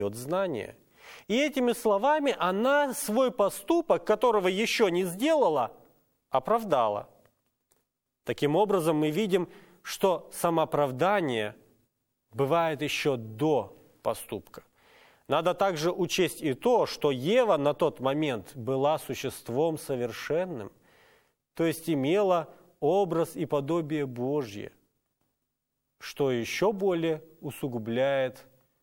знание. И этими словами она свой поступок, которого еще не сделала, оправдала. Таким образом, мы видим, что самооправдание бывает еще до поступка. Надо также учесть и то, что Ева на тот момент была существом совершенным, то есть имела образ и подобие Божье, что еще более усугубляет